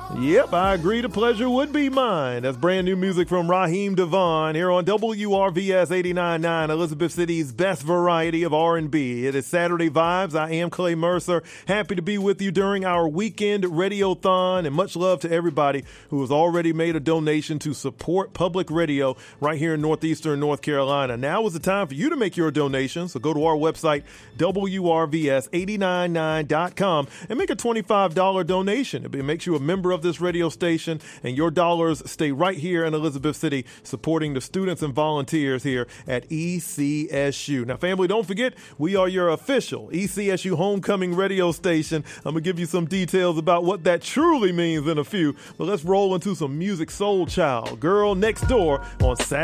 Yep, I agree. The pleasure would be mine. That's brand new music from Raheem Devon here on WRVS 89.9, Elizabeth City's best variety of R&B. It is Saturday Vibes. I am Clay Mercer. Happy to be with you during our weekend radiothon, and much love to everybody who has already made a donation to support public radio right here in Northeastern North Carolina. Now is the time for you to make your donation, so go to our website, WRVS899.com, and make a $25 donation. It makes you a member of this radio station, and your dollars stay right here in Elizabeth City supporting the students and volunteers here at ECSU. Now, family, don't forget, we are your official ECSU homecoming radio station. I'm going to give you some details about what that truly means in a few, but let's roll into some music. Soul Child, Girl Next Door on Saturday.